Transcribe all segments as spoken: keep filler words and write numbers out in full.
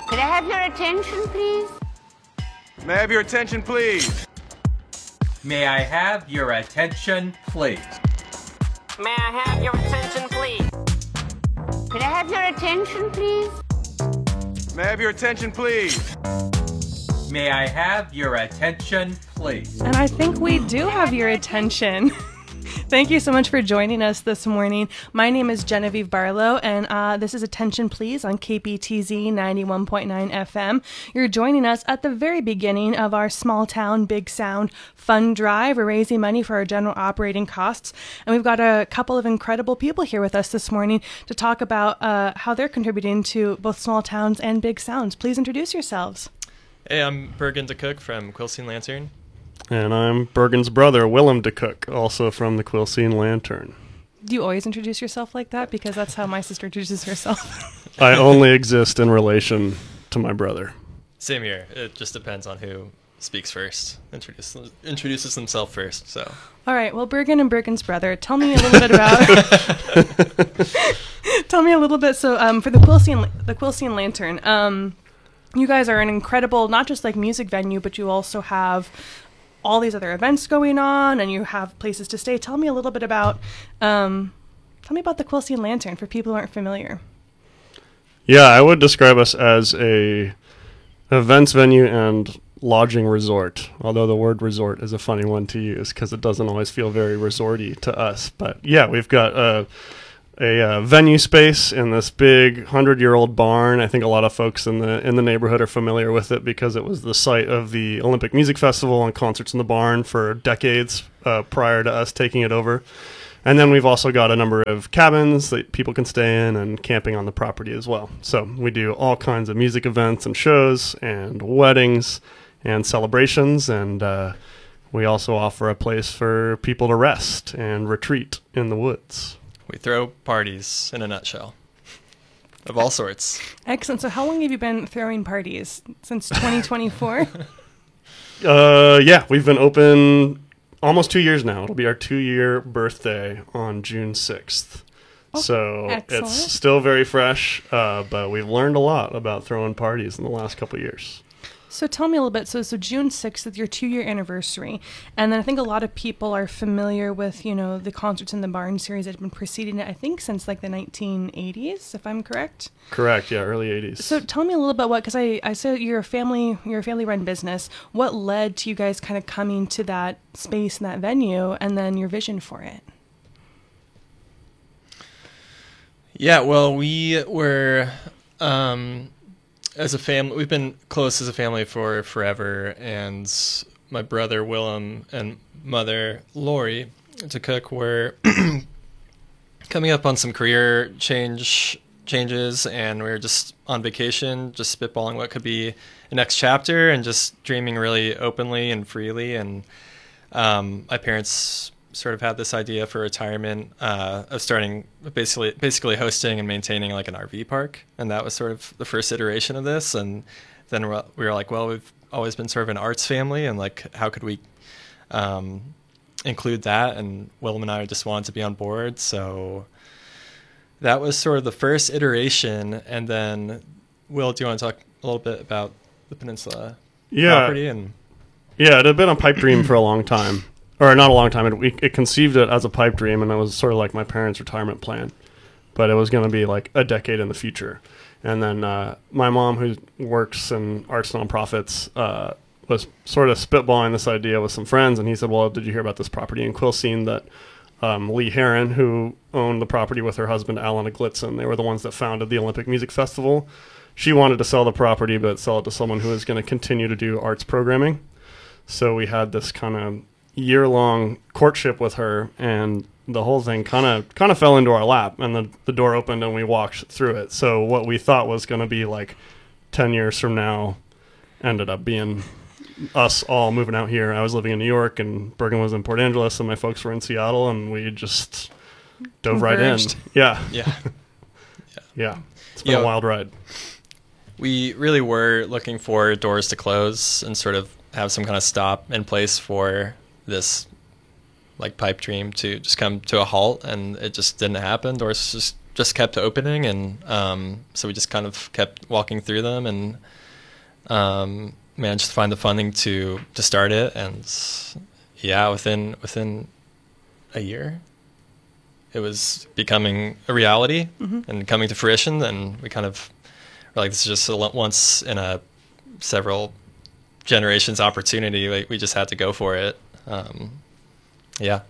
Could I have your attention, please? May I have your attention, please? May I have your attention, please? May I have your attention, please? Could I have your attention, please? May I have your attention, please? May I have your attention, please? And I think we do have your attention. Thank you so much for joining us this morning. My name is Genevieve Barlow, and uh, this is Attention Please on K B T Z ninety-one point nine F M. You're joining us at the very beginning of our Small Town Big Sound Fund Drive. We're raising money for our general operating costs, and we've got a couple of incredible people here with us this morning to talk about uh, how they're contributing to both small towns and big sounds. Please introduce yourselves. Hey, I'm Bergen DeCook from Quilcene Lantern. And I'm Bergen's brother, Willem DeCook, also from the Quilcene Lantern. Do you always introduce yourself like that? Because that's how my sister introduces herself. I only exist in relation to my brother. Same here. It just depends on who speaks first, introduce, introduces himself first. So. All right. Well, Bergen and Bergen's brother, tell me a little bit about... tell me a little bit. So um, for the Quilcene, the Quilcene Lantern, um, you guys are an incredible, not just like music venue, but you also have all these other events going on, and you have places to stay. Tell me a little bit about, um, tell me about the Quilcene Lantern for people who aren't familiar. Yeah, I would describe us as a events venue and lodging resort, although the word resort is a funny one to use because it doesn't always feel very resorty to us. But yeah, we've got a, a, uh venue space in this big hundred-year-old barn. I think a lot of folks in the in the neighborhood are familiar with it because it was the site of the Olympic Music Festival and concerts in the barn for decades uh, prior to us taking it over. And then we've also got a number of cabins that people can stay in and camping on the property as well. So we do all kinds of music events and shows and weddings and celebrations, and uh, we also offer a place for people to rest and retreat in the woods. We throw parties in a nutshell of all sorts. Excellent. So how long have you been throwing parties? Since twenty twenty-four? uh, yeah, we've been open almost two years now. It'll be our two-year birthday on June sixth. Oh, so excellent. It's still very fresh, uh, but we've learned a lot about throwing parties in the last couple of years. So tell me a little bit. So, so June sixth is your two-year anniversary. And then I think a lot of people are familiar with, you know, the Concerts in the Barn series that have been preceding it, I think, since like the nineteen eighties, if I'm correct. Correct. Yeah. Early eighties. So tell me a little bit what, because I, I said you're a family, you're a family-run business. What led to you guys kind of coming to that space and that venue, and then your vision for it? Yeah. Well, we were, um, as a family, we've been close as a family for forever, and my brother Willem and mother Lori DeCook were coming up on some career change changes, and we were just on vacation, just spitballing what could be the next chapter, and just dreaming really openly and freely. And um, my parents sort of had this idea for retirement uh, of starting basically basically hosting and maintaining like an R V park, and that was sort of the first iteration of this. And then we were like, well, we've always been sort of an arts family, and like, how could we um, include that? And Willem and I just wanted to be on board, so that was sort of the first iteration. And then, Will, do you want to talk a little bit about the Peninsula yeah. property? And yeah, it had been a pipe dream for a long time. Or not a long time. It, we, it conceived it as a pipe dream, and it was sort of like my parents' retirement plan. But it was going to be like a decade in the future. And then uh, my mom, who works in arts nonprofits, uh, was sort of spitballing this idea with some friends. And he said, well, did you hear about this property in Quilcene that um, Lee Heron, who owned the property with her husband, Alan Glitzen, they were the ones that founded the Olympic Music Festival. She wanted to sell the property, but sell it to someone who was going to continue to do arts programming. So we had this kind of year-long courtship with her, and the whole thing kind of kind of fell into our lap, and the, the door opened and we walked through it. So what we thought was going to be like ten years from now ended up being us all moving out here. I was living in New York, and Bergen was in Port Angeles, and my folks were in Seattle, and we just dove right in. Yeah. Yeah. Yeah. Yeah. It's been you a know, wild ride. We really were looking for doors to close and sort of have some kind of stop in place for this like pipe dream to just come to a halt, and it just didn't happen. Doors just just kept opening, and um, so we just kind of kept walking through them, and um, managed to find the funding to to start it. And yeah, within within a year, it was becoming a reality mm-hmm. and coming to fruition. And we kind of were like, this is just a once in a several generations opportunity. We, we just had to go for it. Um, yeah.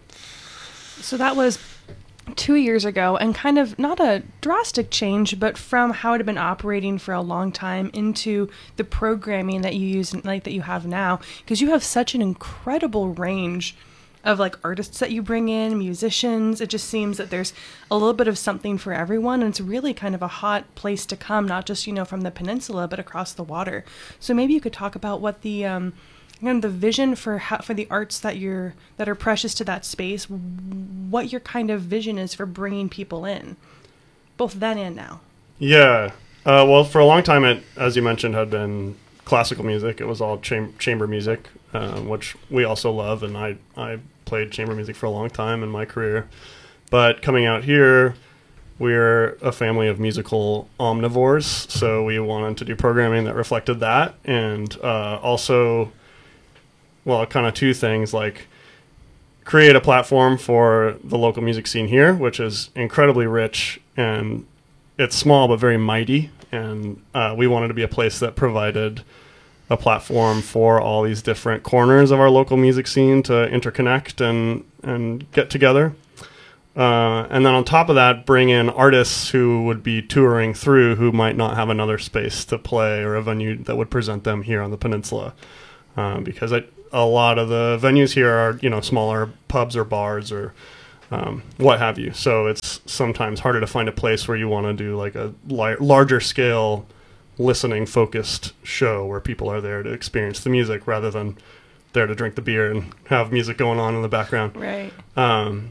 So that was two years ago, and kind of not a drastic change, but from how it had been operating for a long time into the programming that you use, like that you have now, because you have such an incredible range of like artists that you bring in, musicians. It just seems that there's a little bit of something for everyone, and it's really kind of a hot place to come, not just, you know, from the peninsula, but across the water. So maybe you could talk about what the um, kind of the vision for how, for the arts that you're that are precious to that space, what your kind of vision is for bringing people in, both then and now. Yeah. Uh, well, for a long time, it, as you mentioned, had been classical music. It was all cham- chamber music, uh, which we also love, and I I played chamber music for a long time in my career. But coming out here, we're a family of musical omnivores, so we wanted to do programming that reflected that, and uh, also, well, kind of two things, like create a platform for the local music scene here, which is incredibly rich, and it's small but very mighty, and uh, we wanted to be a place that provided a platform for all these different corners of our local music scene to interconnect and and get together. Uh, and then on top of that, bring in artists who would be touring through who might not have another space to play or a venue that would present them here on the peninsula. Um, because I, a lot of the venues here are, you know, smaller pubs or bars or um, what have you. So it's sometimes harder to find a place where you want to do like a li- larger scale listening focused show where people are there to experience the music rather than there to drink the beer and have music going on in the background. Right. Um,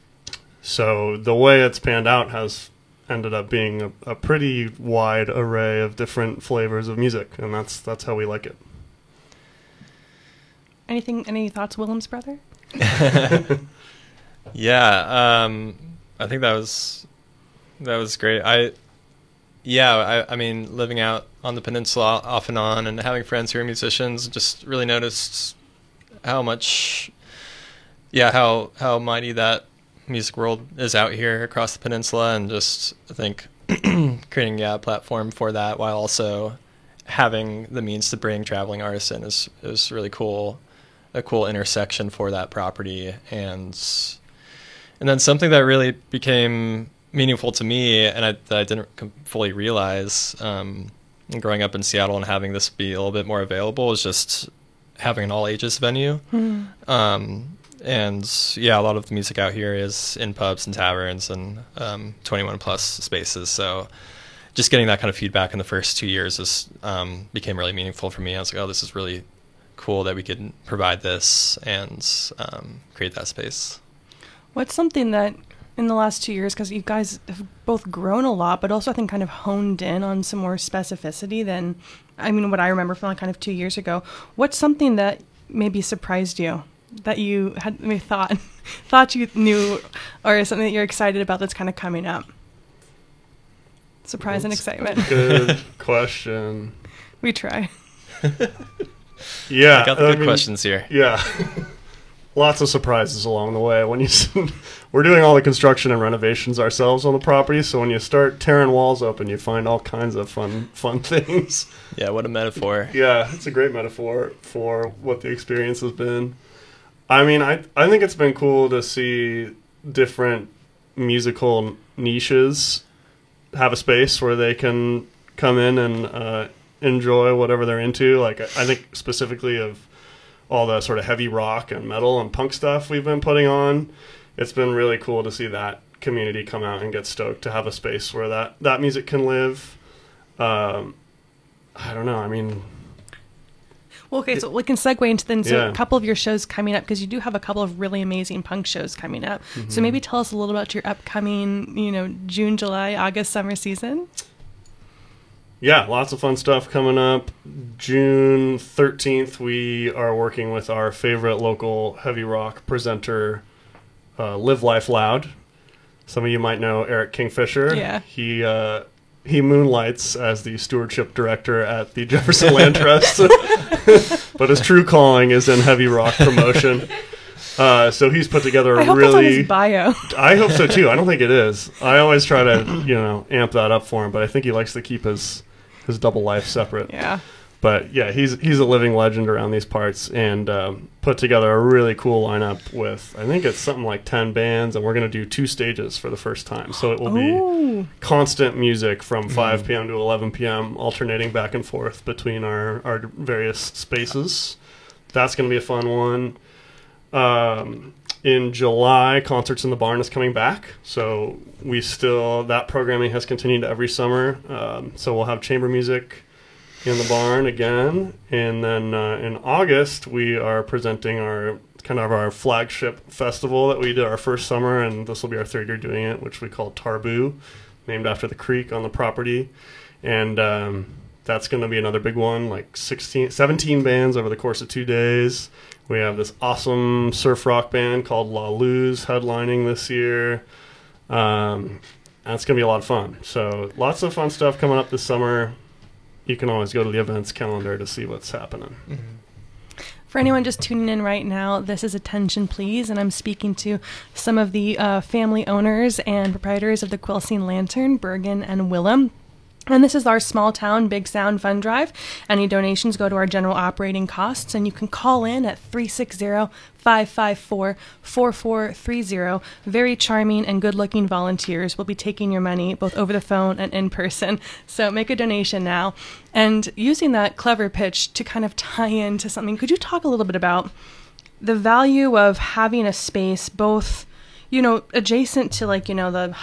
so the way it's panned out has ended up being a, a pretty wide array of different flavors of music, and that's that's how we like it. Anything? Any thoughts, Willem's brother? Yeah, um, I think that was that was great. I yeah, I, I mean, living out on the peninsula off and on, and having friends who are musicians, just really noticed how much, yeah, how how mighty that music world is out here across the peninsula, and just I think creating yeah, a platform for that while also having the means to bring traveling artists in is is really cool. A cool intersection for that property, and and then something that really became meaningful to me, and I, that I didn't fully realize, um, growing up in Seattle and having this be a little bit more available, is just having an all ages venue. Mm. Um, and yeah, a lot of the music out here is in pubs and taverns and um, twenty-one plus spaces. So just getting that kind of feedback in the first two years is um, became really meaningful for me. I was like, oh, this is really cool that we could provide this and um, create that space. What's something that in the last two years, because you guys have both grown a lot, but also I think kind of honed in on some more specificity than, I mean, what I remember from like kind of two years ago. What's something that maybe surprised you that you had maybe thought thought you knew, or something that you're excited about that's kind of coming up? Surprise that's and excitement. Good question. We try. Yeah, I got the good I mean, questions here. Yeah, lots of surprises along the way. When you, we're doing all the construction and renovations ourselves on the property, so when you start tearing walls open, you find all kinds of fun, fun things. Yeah, what a metaphor. Yeah, it's a great metaphor for what the experience has been. I mean, I I think it's been cool to see different musical niches have a space where they can come in and uh, enjoy whatever they're into. Like, I think specifically of all the sort of heavy rock and metal and punk stuff we've been putting on. It's been really cool to see that community come out and get stoked to have a space where that, that music can live. Um, I don't know. I mean... Well, okay, so we can segue into then so Yeah. a couple of your shows coming up, because you do have a couple of really amazing punk shows coming up. Mm-hmm. So maybe tell us a little about your upcoming, you know, June, July, August, summer season. Yeah, lots of fun stuff coming up. June thirteenth, we are working with our favorite local heavy rock presenter, uh, Live Life Loud. Some of you might know Eric Kingfisher. Yeah. He uh, he moonlights as the stewardship director at the Jefferson Land Trust, but his true calling is in heavy rock promotion. Uh, so he's put together a I hope really. that's on his bio. I hope so too. I don't think it is. I always try to, you know, amp that up for him, but I think he likes to keep his his double life separate. Yeah. But yeah, he's he's a living legend around these parts, and um, put together a really cool lineup with, I think it's something like ten bands, and we're going to do two stages for the first time. So it will be Ooh. constant music from five p.m. to eleven p.m., alternating back and forth between our, our various spaces. That's going to be a fun one. Um, in July, Concerts in the Barn is coming back. So we still, that programming has continued every summer. Um, so we'll have chamber music in the barn again. And then uh, in August, we are presenting our kind of our flagship festival that we did our first summer, and this will be our third year doing it, which we call Tarboo, named after the creek on the property. And um, that's going to be another big one, like sixteen, seventeen bands over the course of two days. We have this awesome surf rock band called La Luz headlining this year. Um, that's going to be a lot of fun. So lots of fun stuff coming up this summer. You can always go to the events calendar to see what's happening. Mm-hmm. For anyone just tuning in right now, this is Attention Please, and I'm speaking to some of the uh, family owners and proprietors of the Quilcene Lantern, Bergen and Willem. And this is our small town, big sound fund drive. Any donations go to our general operating costs, and you can call in at three six zero, five five four, four four three zero. Very charming and good-looking volunteers will be taking your money both over the phone and in person. So make a donation now. And using that clever pitch to kind of tie into something, could you talk a little bit about the value of having a space both, you know, adjacent to, like, you know, the